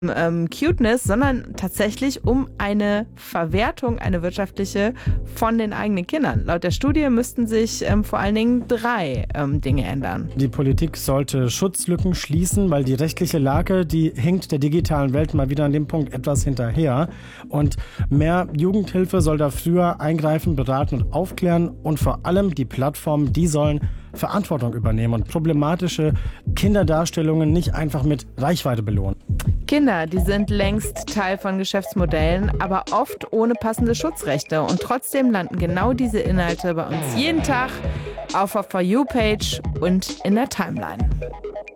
Cuteness, sondern tatsächlich um eine Verwertung, eine wirtschaftliche von den eigenen Kindern. Laut der Studie müssten sich vor allen Dingen 3 Dinge ändern. Die Politik sollte Schutzlücken schließen, weil die rechtliche Lage, die hinkt der digitalen Welt mal wieder an dem Punkt etwas hinterher. Und mehr Jugendhilfe soll da früher eingreifen, beraten und aufklären. Und vor allem die Plattformen, die sollen Verantwortung übernehmen und problematische Kinderdarstellungen nicht einfach mit Reichweite belohnen. Kinder, die sind längst Teil von Geschäftsmodellen, aber oft ohne passende Schutzrechte. Und trotzdem landen genau diese Inhalte bei uns jeden Tag auf der For You-Page und in der Timeline.